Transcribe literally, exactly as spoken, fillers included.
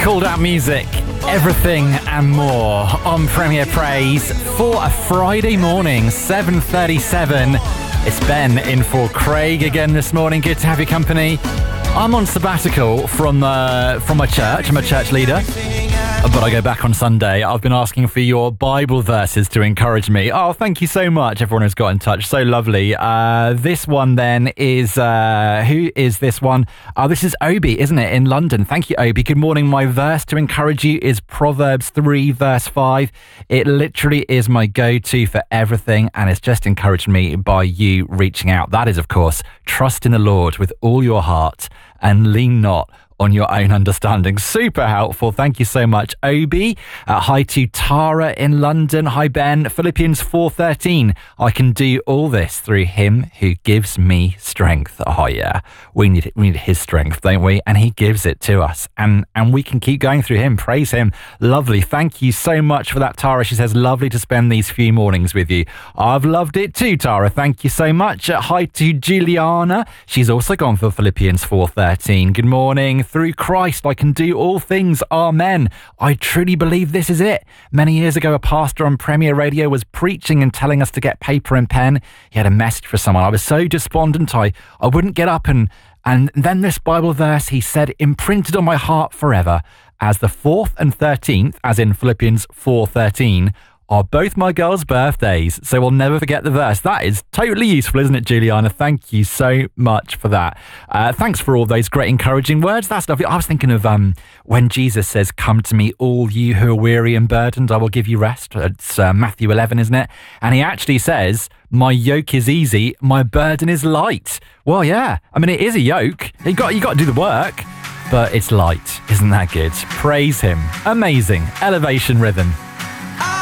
Called Out Music, everything and more on Premier Praise for a Friday morning, seven thirty-seven. It's Ben in for Craig again this morning. Good to have your company. I'm on sabbatical from uh, from my church. I'm a church leader, but I go back on Sunday. I've been asking for your Bible verses to encourage me. Oh, thank you so much, everyone who's got in touch. So lovely. Uh, this one then is, uh, who is this one? Oh, this is Obi, isn't it, in London? Thank you, Obi. Good morning. My verse to encourage you is Proverbs three, verse five. It literally is my go-to for everything, and it's just encouraged me by you reaching out. That is, of course, trust in the Lord with all your heart and lean not on your own understanding. Super helpful. Thank you so much, Obi. Uh, hi to Tara in London. Hi, Ben. Philippians four thirteen. I can do all this through him who gives me strength. Oh, yeah. We need we need his strength, don't we? And he gives it to us. And, and we can keep going through him. Praise him. Lovely. Thank you so much for that, Tara. She says, lovely to spend these few mornings with you. I've loved it too, Tara. Thank you so much. Uh, hi to Juliana. She's also gone for Philippians four thirteen. Good morning. Through Christ, I can do all things. Amen. I truly believe this is it. Many years ago, a pastor on Premier Radio was preaching and telling us to get paper and pen. He had a message for someone. I was so despondent, I, I wouldn't get up. And, and then this Bible verse, he said, imprinted on my heart forever, as the fourth and thirteenth, as in Philippians four thirteen, are both my girls' birthdays, so we'll never forget the verse. That is totally useful, isn't it, Juliana? Thank you so much for that. Uh, thanks for all those great encouraging words. That's lovely. I was thinking of um, when Jesus says, come to me, all you who are weary and burdened, I will give you rest. It's uh, Matthew eleven, isn't it? And he actually says, my yoke is easy, my burden is light. Well, yeah. I mean, it is a yoke. You got, you got to do the work, but it's light. Isn't that good? Praise him. Amazing. Elevation Rhythm.